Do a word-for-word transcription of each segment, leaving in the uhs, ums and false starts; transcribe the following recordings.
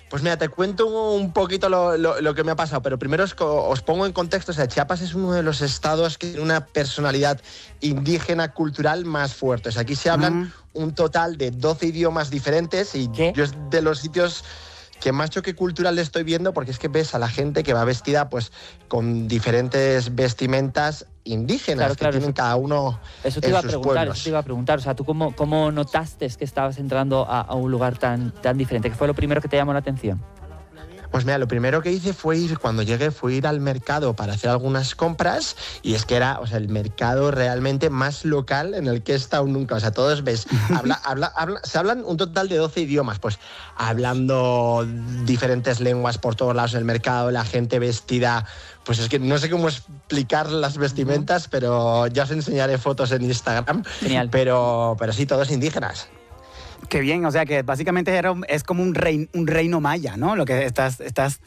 Pues mira, te cuento un poquito lo, lo, lo que me ha pasado, pero primero os, os pongo en contexto. O sea, Chiapas es uno de los estados que tiene una personalidad indígena cultural más fuerte. O sea, aquí se hablan uh-huh. un total de doce idiomas diferentes y ¿Qué? yo es de los sitios que más choque cultural le estoy viendo, porque es que ves a la gente que va vestida pues con diferentes vestimentas indígenas, claro, que claro, tienen eso, cada uno eso te en iba a sus preguntar, pueblos. Eso te iba a preguntar, o sea, ¿tú cómo, cómo notaste que estabas entrando a, a un lugar tan, tan diferente? ¿Qué fue lo primero que te llamó la atención? Pues mira, lo primero que hice fue ir, cuando llegué, fue ir al mercado para hacer algunas compras, y es que era, o sea, el mercado realmente más local en el que he estado nunca. O sea, todos ves, habla, habla, habla, se hablan un total de doce idiomas, pues hablando diferentes lenguas por todos lados del mercado, la gente vestida, pues es que no sé cómo explicar las vestimentas, uh-huh. pero ya os enseñaré fotos en Instagram. Genial. Pero, pero sí, todos indígenas. Qué bien, o sea que básicamente era, es como un, rein, un reino maya, ¿no? Lo que estás... estás...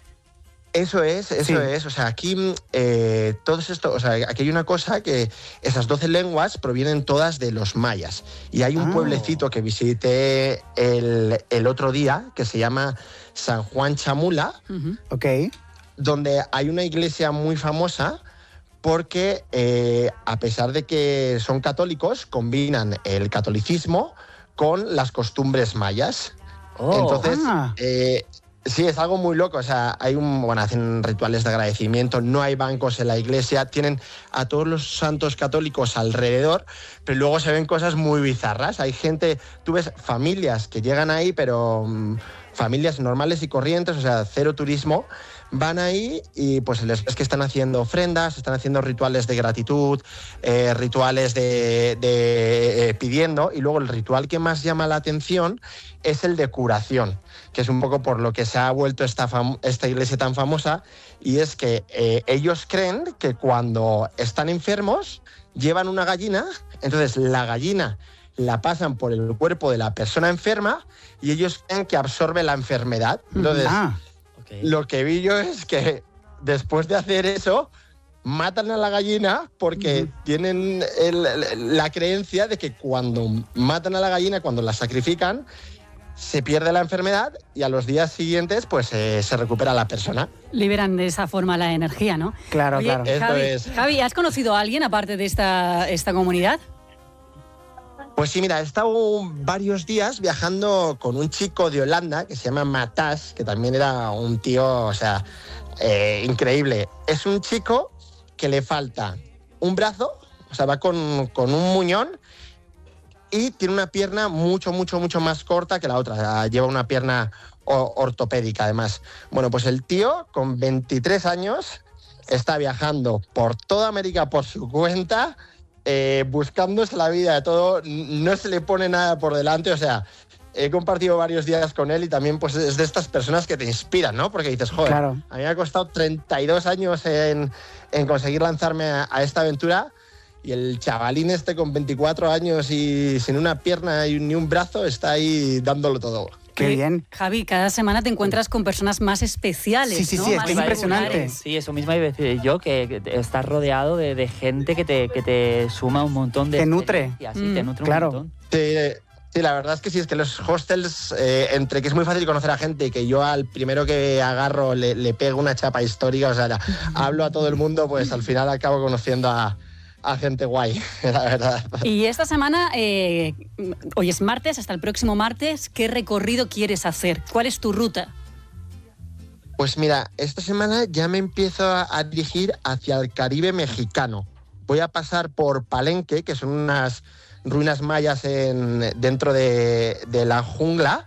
Eso es, eso sí. es. O sea, aquí eh, todo esto, o sea, aquí hay una cosa que esas doce lenguas provienen todas de los mayas. Y hay un oh. pueblecito que visité el, el otro día que se llama San Juan Chamula. Uh-huh. Ok. Donde hay una iglesia muy famosa porque eh, a pesar de que son católicos, combinan el catolicismo con las costumbres mayas. Oh, Entonces, ah. eh, sí, es algo muy loco. O sea, hay un, bueno, hacen rituales de agradecimiento, no hay bancos en la iglesia, tienen a todos los santos católicos alrededor, pero luego se ven cosas muy bizarras. Hay gente, tú ves familias que llegan ahí, pero um, familias normales y corrientes, o sea, cero turismo, van ahí y pues les ves que están haciendo ofrendas, están haciendo rituales de gratitud, eh, rituales de, de eh, pidiendo, y luego el ritual que más llama la atención es el de curación, que es un poco por lo que se ha vuelto esta, fam- esta iglesia tan famosa, y es que eh, ellos creen que cuando están enfermos llevan una gallina, entonces la gallina la pasan por el cuerpo de la persona enferma y ellos creen que absorbe la enfermedad. Entonces, ah. Okay. Lo que vi yo es que después de hacer eso, matan a la gallina porque uh-huh. tienen el, la creencia de que cuando matan a la gallina, cuando la sacrifican, se pierde la enfermedad y a los días siguientes pues eh, se recupera la persona. Liberan de esa forma la energía, ¿no? Claro, Oye, claro. Javi, Esto es... Javi, ¿has conocido a alguien aparte de esta, esta comunidad? Pues sí, mira, he estado varios días viajando con un chico de Holanda que se llama Matas, que también era un tío, o sea, eh, increíble. Es un chico que le falta un brazo, o sea, va con, con un muñón, y tiene una pierna mucho, mucho, mucho más corta que la otra. O sea, lleva una pierna o- ortopédica, además. Bueno, pues el tío, con veintitrés años, está viajando por toda América por su cuenta, Eh, buscándose la vida de todo, no se le pone nada por delante. O sea, he compartido varios días con él y también pues es de estas personas que te inspiran, ¿no? Porque dices, joder, claro. a mí me ha costado treinta y dos años en, en conseguir lanzarme a, a esta aventura, y el chavalín este con veinticuatro años y sin una pierna y ni un brazo está ahí dándolo todo. Qué bien. Javi, cada semana te encuentras con personas más especiales, Sí, sí, ¿no? sí, es Más que es impresionante. populares. Sí, eso mismo iba a decir yo, que, que estás rodeado de, de gente que te, que te suma un montón de... Te nutre. Sí, Mm, te nutre claro. un montón. Sí, sí, la verdad es que sí, es que los hostels, eh, entre que es muy fácil conocer a gente y que yo al primero que agarro le, le pego una chapa histórica, o sea, la, hablo a todo el mundo, pues al final acabo conociendo a... a gente guay, la verdad. Y esta semana, eh, hoy es martes, hasta el próximo martes, ¿qué recorrido quieres hacer? ¿Cuál es tu ruta? Pues mira, esta semana ya me empiezo a, a dirigir hacia el Caribe mexicano. Voy a pasar por Palenque, que son unas ruinas mayas en, dentro de, de la jungla,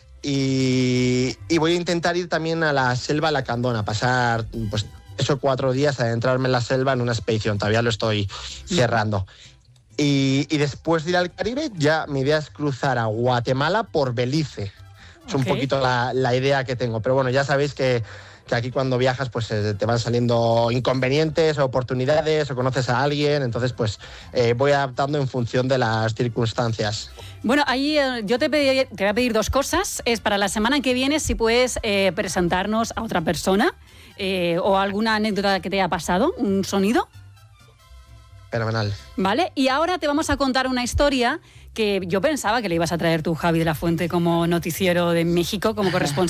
y, y voy a intentar ir también a la selva lacandona, pasar pues tres o cuatro días a adentrarme en la selva en una expedición. Todavía lo estoy cerrando. Y, y después de ir al Caribe, ya mi idea es cruzar a Guatemala por Belice. Es un Okay. poquito la, la idea que tengo. Pero bueno, ya sabéis que, que aquí cuando viajas pues eh, te van saliendo inconvenientes, oportunidades, o conoces a alguien. Entonces pues eh, voy adaptando en función de las circunstancias. Bueno, ahí eh, yo te, pedí, te voy a pedir dos cosas. Es para la semana que viene si puedes eh, presentarnos a otra persona eh, o alguna anécdota que te haya pasado, un sonido. Fenomenal. ¿Vale? Y ahora te vamos a contar una historia que yo pensaba que le ibas a traer tú, Javi de la Fuente, como noticiero de México, como corresponsal.